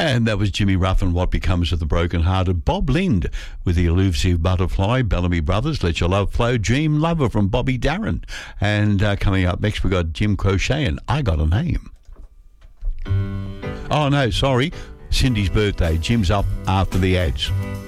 And that was Jimmy Ruffin, What Becomes of the Broken Hearted. Bob Lind with The Elusive Butterfly. Bellamy Brothers, Let Your Love Flow. Dream Lover from Bobby Darin. And coming up next, we got Jim Crochet and I Got a Name. Oh, no, sorry. Cindy's birthday. Jim's up after the ads.